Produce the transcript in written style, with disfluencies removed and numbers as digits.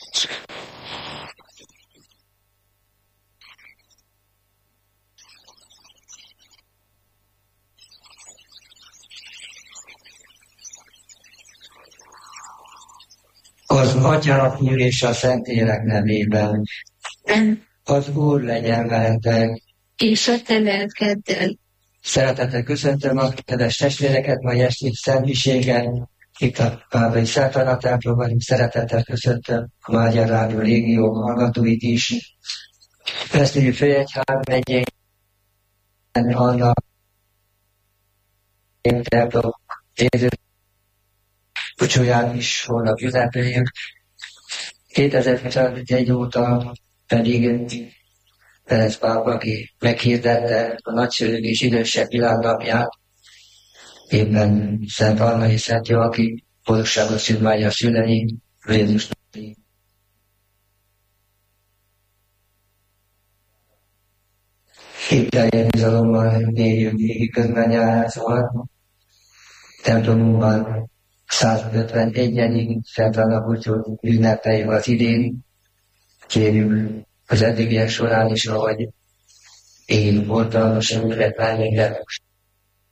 Az Atya, Úr és a Szentlélek nevében. Az Úr legyen veletek. És a te lelkeddel. Szeretettel köszöntöm a kedves testvéreket, mai esti szentmiségen. Itt a Pápai Szentana templomban, szeretettel köszöntöm a Magyar Rádió Légió hallgatóit is. Veszprémi Főegyház megyén annak templom búcsúját is holnap ünnepeljük. 2021 óta pedig Ferenc pápa, aki meghirdette a nagyszülők és idősebb világnapját, éppen Szent Anna és Szent Joachim boldogságos szülványra szülei, Jézus napi. Hittel Jeruzsálemben éljünk végig közbenjárásban. Templomunkban 151. Szent Anna búcsút ünnepeljük az idén. Kérjük az eddigiek során is, ahogy én voltam, sem ügyet már